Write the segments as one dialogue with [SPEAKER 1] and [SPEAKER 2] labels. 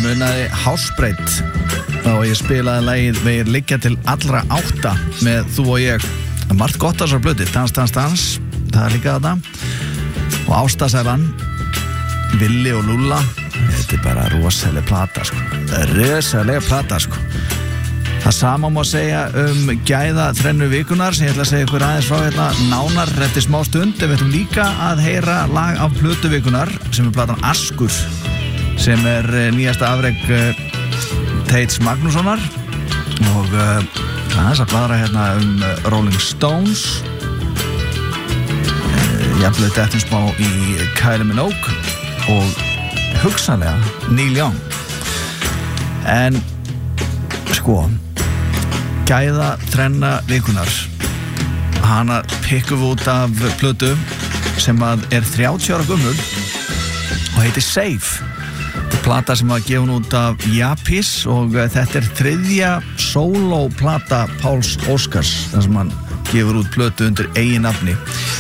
[SPEAKER 1] munaði hásbreytt og ég spilaði lagið Vegir liggja til allra átta með Þú og ég. Margt gott á þessar blötu, dans, það er líka þetta. Og Ástasælan, Villi og Lúlla, þetta er bara rosalega plata, sko. Rosalega plata, sko. Það sama má segja gæða þrennu vikunar sem ég ætla að segja ykkur aðeins frá hérna nánar eftir smá stund. En við ætlum líka að heyra lag af plötu vikunar sem er platan Askur sem er nýjasta afrek Teits Magnússonar og þess að bladra hérna Rolling Stones jafnlega dettum smá í Kylie Minogue og hugsanlega Neil Young. En sko gæða þrenna vikunar hana pikkum við út af plötu sem að er 30 ára gömul og heitir Safe. Plata sem var gefin út af Japis og þetta er þriðja sólóplata Páls Óskars þar sem hann gefur út plötu undir eigin nafni.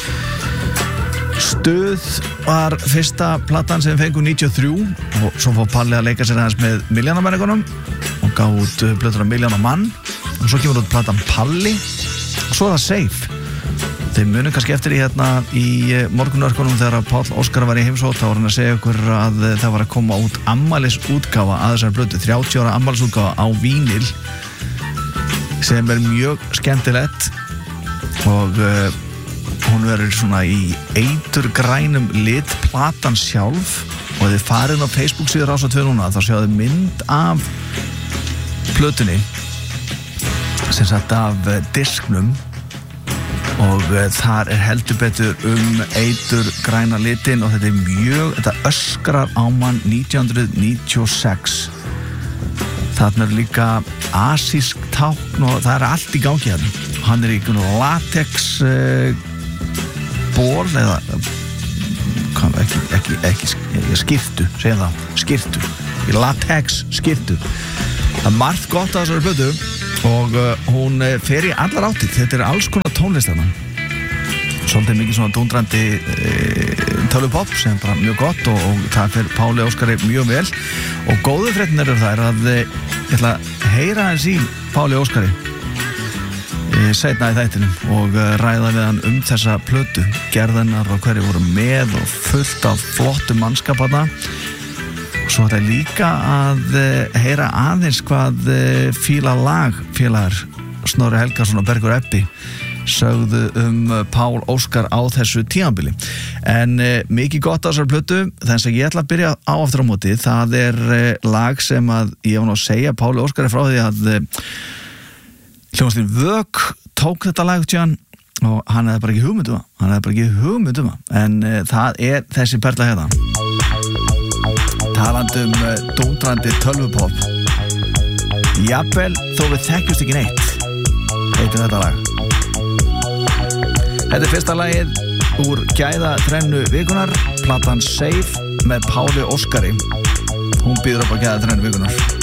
[SPEAKER 1] Stuð var fyrsta platan sem fengu 93 og svo fór Palli að leika sér aðeins með Milljónamæringunum og gaf út plötuna Milljónamann og svo kemur út platan Palli og svo er það Safe. Þeir munum kannski eftir hérna í morgunörkunum þegar Páll Óskar var í heimsótt þá var hann að segja ykkur að það var að koma út afmælisútgáfa að þessar plötu 30 ára afmælisútgáfa á vínil sem er mjög skemmtilegt og hún verður svona í eiturgrænum lit platan sjálf og þið farið á Facebook síður Rás 2 núna þá sjáðu mynd af plötunni sem sagt af disknum og þar er heldur betur eiturgræna litin og þetta öskrar á mann 1996. Þarna er líka asísk tákn og það er allt í gangi hérna. Hann er í latex ból eða ekki skyrtu, segja það, skyrtu í latex skyrtu. Það er margt gott að þessari plötu og hún fer í allar áttir. Þetta er alls konar tónlist þarna svolítið mikið svona dúndrandi tölvupopp sem er bara mjög gott og það fer Páli Óskari mjög vel og góðu fréttirnar eru þær að ég ætla að heyra hans í Páli Óskari seinna í þættinum og ræða við hann þessa plötu gerðinnar og hverju voru með og fullt af flottum mannskap þarna. Svo þetta er líka að heyra aðeins hvað félagar Snorri Helgason og Bergur Ebbi sögðu Pál Óskar á þessu tímabili. En mikið gott á þessar plötu, þess að ég ætla að byrja á aftur á móti. Það er lag sem að ég var nú að segja Páli Óskari frá því að hljómsveitin Vök tók þetta lag tján og hann hefði bara ekki hugmynd um það. En það er þessi perla hérna. Talandi dúndrandi tölvupopp jafnvel þó við þekkjumst ekki neitt heitir þetta lag. Þetta er fyrsta lagið úr gæða þrennu vikunar platan Safe með Páli Óskari. Hún býður upp á gæða þrennu vikunar.